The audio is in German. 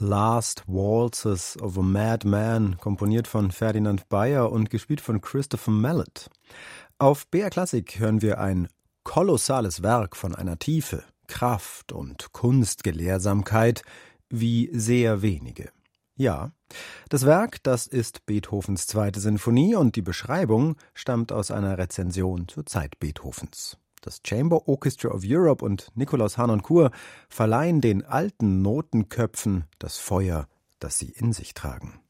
Last Waltzes of a Mad Man, komponiert von Ferdinand Beyer und gespielt von Christopher Mallet. Auf BR Klassik hören wir ein kolossales Werk von einer Tiefe, Kraft und Kunstgelehrsamkeit wie sehr wenige. Ja, das Werk, das ist Beethovens 2. Sinfonie und die Beschreibung stammt aus einer Rezension zur Zeit Beethovens. Das Chamber Orchestra of Europe und Nikolaus Harnoncourt verleihen den alten Notenköpfen das Feuer, das sie in sich tragen.